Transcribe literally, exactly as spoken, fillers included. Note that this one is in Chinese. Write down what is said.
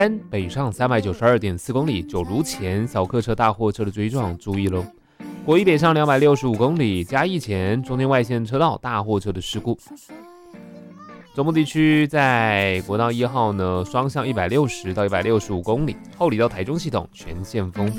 北上三百九十二点四公里，九如前小客车大货车的追撞，注意喽。国一北上两百六十五公里，嘉义前中间外线车道大货车的事故。中部地区在国道一号呢，双向一百六十到一百六十五公里，后里到台中系统全线封闭。